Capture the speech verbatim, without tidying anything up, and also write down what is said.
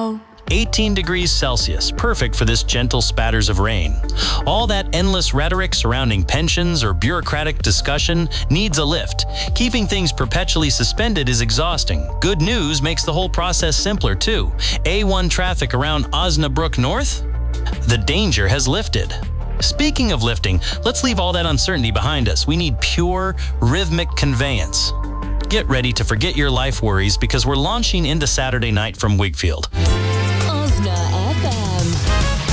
now. eighteen degrees Celsius, perfect for this gentle spatters of rain. All that endless rhetoric surrounding pensions or bureaucratic discussion needs a lift. Keeping things perpetually suspended is exhausting. Good news makes the whole process simpler too. A one traffic around Osnabrück North? The danger has lifted. Speaking of lifting, let's leave all that uncertainty behind us. We need pure, rhythmic conveyance. Get ready to forget your life worries because we're launching into Saturday night from Wigfield. Osna